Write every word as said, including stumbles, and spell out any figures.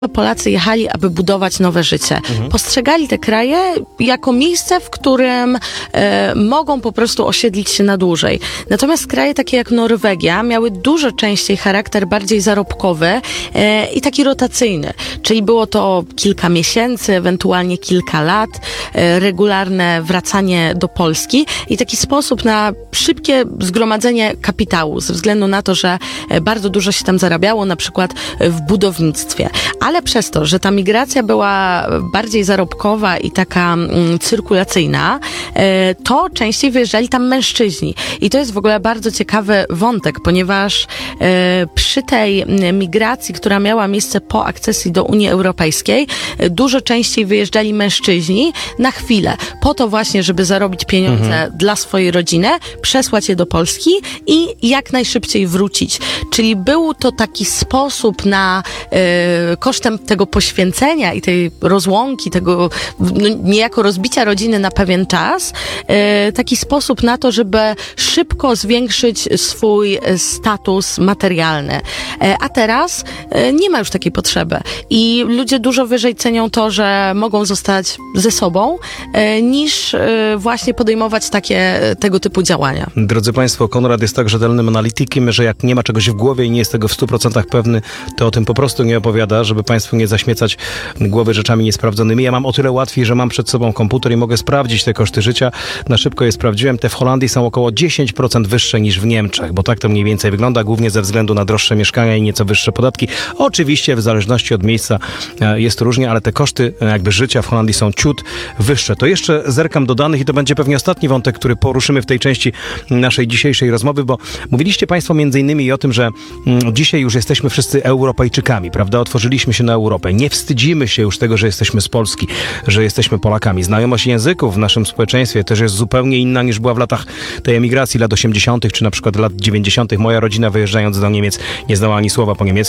Polacy jechali, aby budować nowe życie. Mhm. Postrzegali te kraje jako miejsce, w którym e, mogą po prostu osiedlić się na dłużej. Natomiast kraje takie jak Norwegia miały dużo częściej charakter bardziej zarobkowy e, i taki rotacyjny. Czyli było to kilka miesięcy, ewentualnie kilka lat, e, regularne wracanie do Polski i taki sposób na szybkie zgromadzenie kapitału, ze względu na to, że bardzo dużo się tam zarabiało, na przykład w budownictwie. Ale przez to, że ta migracja była bardziej zarobkowa i taka mm, cyrkulacyjna, e, to częściej wyjeżdżali tam mężczyźni. I to jest w ogóle bardzo ciekawy wątek, ponieważ e, przy tej migracji, która miała miejsce po akcesji do Unii Europejskiej, e, dużo częściej wyjeżdżali mężczyźni na chwilę, po to właśnie, żeby zarobić pieniądze mhm. dla swojej rodziny, przesłać je do Polski i jak najszybciej wrócić. Czyli był to taki sposób na e, kosztem tego poświęcenia i tej rozłąki, tego no, niejako rozbicia rodziny na pewien czas, e, taki sposób na to, żeby szybko zwiększyć swój status materialny. E, a teraz e, nie ma już takiej potrzeby. I ludzie dużo wyżej cenią to, że mogą zostać ze sobą, e, niż e, właśnie podejmować takie tego typu działania. Drodzy Państwo, Konrad jest tak rzetelnym analitykiem, że jak nie ma czegoś w głowie i nie jest tego w stu procentach pewny, to o tym po prostu nie opowiada, żeby Państwu nie zaśmiecać głowy rzeczami niesprawdzonymi. Ja mam o tyle łatwiej, że mam przed sobą komputer i mogę sprawdzić te koszty życia. Na szybko je sprawdziłem. Te w Holandii są około dziesięć procent wyższe niż w Niemczech, bo tak to mniej więcej wygląda, głównie ze względu na droższe mieszkania i nieco wyższe podatki. Oczywiście w zależności od miejsca jest to różnie, ale te koszty jakby życia w Holandii są ciut wyższe. To jeszcze zerkam do danych i to będzie pewnie ostatni wątek, który poruszymy w tej części naszej dzisiejszej rozmowy, bo mówiliście Państwo między innymi o tym, że mm, dzisiaj już jesteśmy wszyscy Europejczykami, prawda? Otworzyliśmy się na Europę. Nie wstydzimy się już tego, że jesteśmy z Polski, że jesteśmy Polakami. Znajomość języków w naszym społeczeństwie też jest zupełnie inna niż była w latach tej emigracji, lat osiemdziesiątych czy na przykład lat dziewięćdziesiątych. Moja rodzina wyjeżdżając do Niemiec nie znała ani słowa po niemiecku.